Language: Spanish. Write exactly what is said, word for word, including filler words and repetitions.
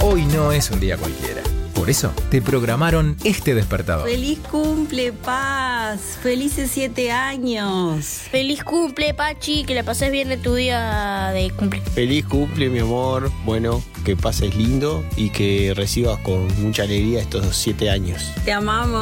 Hoy no es un día cualquiera. Por eso te programaron este despertador. ¡Feliz cumple, Paz! ¡Felices siete años! ¡Feliz cumple, Pachi! Que la pases bien en tu día de cumple. ¡Feliz cumple, mi amor! Bueno, que pases lindo y que recibas con mucha alegría estos siete años. ¡Te amamos!